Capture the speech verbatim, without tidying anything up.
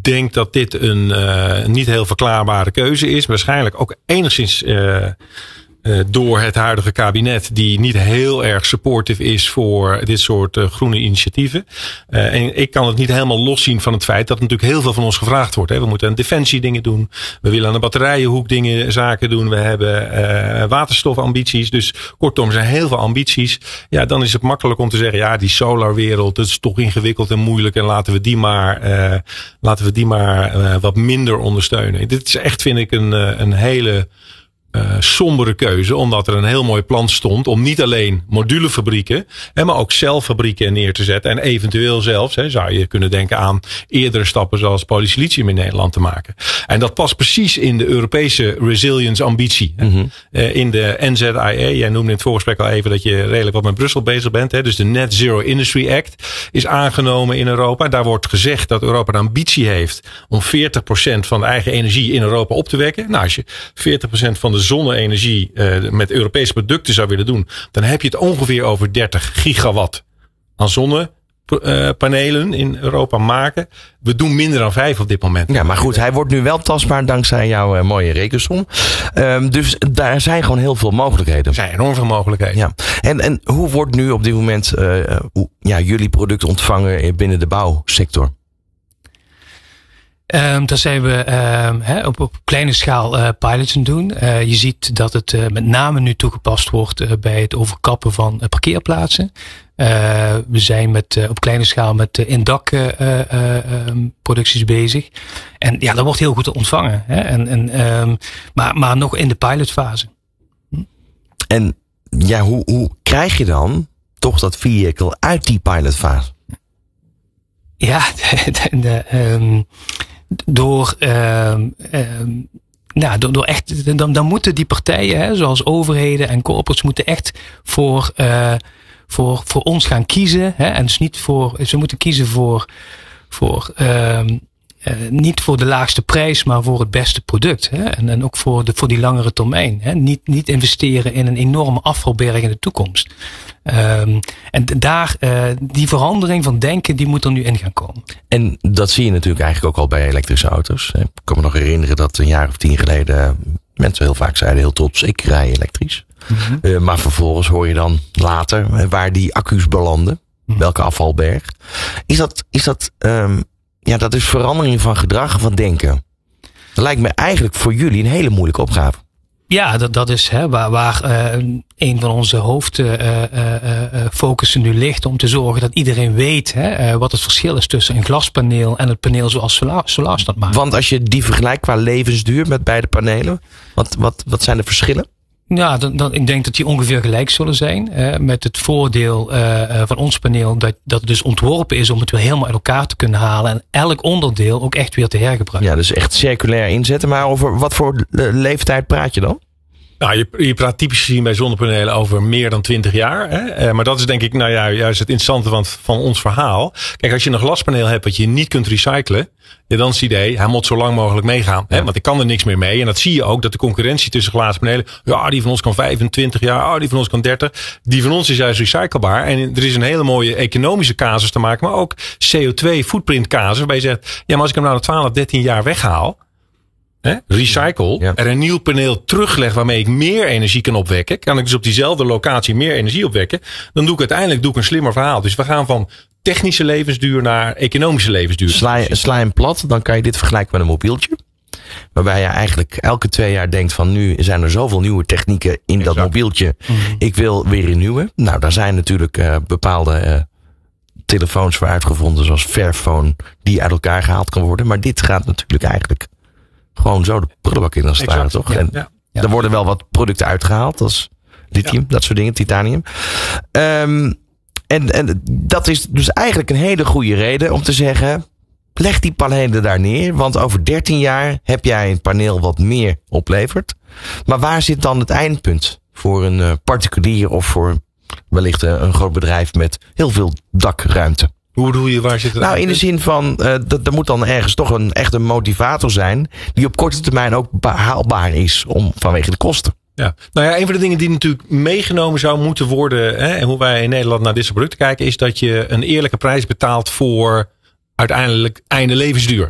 denk dat dit een uh, niet heel verklaarbare keuze is. Waarschijnlijk ook enigszins uh, uh, door het huidige kabinet, die niet heel erg supportive is voor dit soort uh, groene initiatieven. Uh, en ik kan het niet helemaal loszien van het feit dat natuurlijk heel veel van ons gevraagd wordt. Hè. We moeten aan defensie dingen doen. We willen aan de batterijenhoek dingen, zaken doen. We hebben uh, waterstofambities. Dus kortom, er zijn heel veel ambities. Ja, dan is het makkelijk om te zeggen, ja, die solarwereld, dat is toch ingewikkeld en moeilijk. En laten we die maar, uh, laten we die maar uh, wat minder ondersteunen. Dit is echt, vind ik, een, een hele Uh, sombere keuze, omdat er een heel mooi plan stond om niet alleen modulefabrieken, hè, maar ook celfabrieken neer te zetten en eventueel zelfs, hè, zou je kunnen denken aan eerdere stappen zoals polysilicium in Nederland te maken. En dat past precies in de Europese resilience ambitie. Mm-hmm. Uh, in de N Z I A, jij noemde in het voorgesprek al even dat je redelijk wat met Brussel bezig bent, hè, dus de Net Zero Industry Act is aangenomen in Europa. Daar wordt gezegd dat Europa de ambitie heeft om veertig procent van de eigen energie in Europa op te wekken. Nou, als je veertig procent van de zonne-energie uh, met Europese producten zou willen doen, dan heb je het ongeveer over dertig gigawatt aan zonnepanelen in Europa maken. We doen minder dan vijf op dit moment. Ja, maar goed, hij wordt nu wel tastbaar dankzij jouw uh, mooie rekensom. Um, dus daar zijn gewoon heel veel mogelijkheden. Er zijn enorm veel mogelijkheden. Ja. En, en hoe wordt nu op dit moment uh, hoe, ja, jullie product ontvangen binnen de bouwsector? Um, daar zijn we um, he, op, op kleine schaal uh, pilots aan doen. Uh, je ziet dat het uh, met name nu toegepast wordt uh, bij het overkappen van uh, parkeerplaatsen. Uh, we zijn met, uh, op kleine schaal met uh, in-dak uh, uh, um, producties bezig. En ja, dat wordt heel goed ontvangen. Hè? En, en, um, maar, maar nog in de pilotfase. Hm? En ja, hoe, hoe krijg je dan toch dat vehicle uit die pilotfase? Ja, de, de, de, um, door, um, um, nou, door, door echt, dan, dan moeten die partijen, hè, zoals overheden en corporates, moeten echt voor, uh, voor, voor ons gaan kiezen. Hè, en dus niet voor, ze moeten kiezen voor, voor um, uh, niet voor de laagste prijs, maar voor het beste product. Hè, en, en ook voor, de, voor die langere termijn. Hè, niet, niet investeren in een enorme afvalberg in de toekomst. Um, en daar, uh, die verandering van denken, die moet er nu in gaan komen. En dat zie je natuurlijk eigenlijk ook al bij elektrische auto's. Ik kan me nog herinneren dat een jaar of tien geleden mensen heel vaak zeiden heel trots, ik rij elektrisch. Mm-hmm. Uh, maar vervolgens hoor je dan later waar die accu's belanden. Mm-hmm. Welke afvalberg. Is dat, is dat, um, ja, dat is verandering van gedrag, van denken. Dat lijkt me eigenlijk voor jullie een hele moeilijke opgave. Ja, dat, dat is hè, waar, waar uh, een van onze hoofdfocussen uh, uh, nu ligt. Om te zorgen dat iedereen weet hè, uh, wat het verschil is tussen een glaspaneel en het paneel zoals Solar, Solar dat maakt. Want als je die vergelijkt qua levensduur met beide panelen, wat, wat, wat zijn de verschillen? Ja, dan, dan, ik denk dat die ongeveer gelijk zullen zijn. Uh, met het voordeel uh, van ons paneel dat, dat het dus ontworpen is om het weer helemaal uit elkaar te kunnen halen. En elk onderdeel ook echt weer te hergebruiken. Ja, dus echt circulair inzetten. Maar over wat voor leeftijd praat je dan? Nou, je, je praat typisch gezien bij zonnepanelen over meer dan twintig jaar. Hè? Uh, maar dat is denk ik nou ja, juist het interessante van, van ons verhaal. Kijk, als je een glaspaneel hebt wat je niet kunt recyclen, ja, dan is het idee, hij moet zo lang mogelijk meegaan. Hè? Want ik kan er niks meer mee. En dat zie je ook, dat de concurrentie tussen glaspanelen, ja, die van ons kan vijfentwintig jaar, oh, die van ons kan dertig. Die van ons is juist recyclebaar. En er is een hele mooie economische casus te maken, maar ook C O twee footprint casus, waarbij je zegt, ja, maar als ik hem nou na twaalf, dertien jaar weghaal, He, recycle, ja. Er een nieuw paneel terugleg waarmee ik meer energie kan opwekken. Kan ik dus op diezelfde locatie meer energie opwekken. Dan doe ik uiteindelijk doe ik een slimmer verhaal. Dus we gaan van technische levensduur naar economische levensduur. Sla je, sla je hem plat, dan kan je dit vergelijken met een mobieltje. Waarbij je eigenlijk elke twee jaar denkt van nu zijn er zoveel nieuwe technieken in exact. Dat mobieltje. Mm-hmm. Ik wil weer een nieuwe. Nou, daar zijn natuurlijk uh, bepaalde uh, telefoons voor uitgevonden zoals Fairphone die uit elkaar gehaald kan worden. Maar dit gaat natuurlijk eigenlijk gewoon zo de prullenbak in als het ware, toch? Ja, en ja, ja. Er worden wel wat producten uitgehaald, als lithium, ja. Dat soort dingen, titanium. Um, en, en dat is dus eigenlijk een hele goede reden om te zeggen, leg die panelen daar neer, want over dertien jaar heb jij een paneel wat meer oplevert. Maar waar zit dan het eindpunt voor een uh, particulier of voor wellicht uh, een groot bedrijf met heel veel dakruimte? Hoe bedoel je, waar zit het? Nou, in de zin van, uh, dat, er moet dan ergens toch een echt een motivator zijn die op korte termijn ook behaalbaar is om, vanwege de kosten. Ja, nou ja, een van de dingen die natuurlijk meegenomen zou moeten worden, hè, en hoe wij in Nederland naar dit soort producten kijken, is dat je een eerlijke prijs betaalt voor uiteindelijk einde levensduur.